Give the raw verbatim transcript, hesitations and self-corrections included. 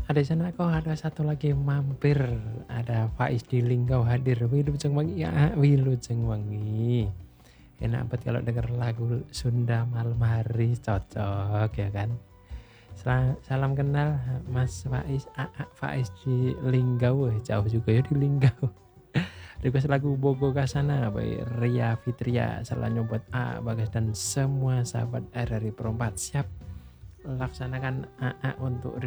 ada di sana kok ada satu lagi mampir, ada Faiz di Linggau hadir. Wilujeng Wangi, ya Wilujeng Wangi. Enak banget kalau denger lagu Sunda malam hari, cocok ya kan. Sela- Salam kenal Mas Faiz, A A Faiz di Linggau, eh, jauh juga ya di Linggau. Request lagu Bogo Kasana by Ria Fitria, salahnya buat A, Bagas dan semua sahabat R R I Perempat. Siap, laksanakan A A untuk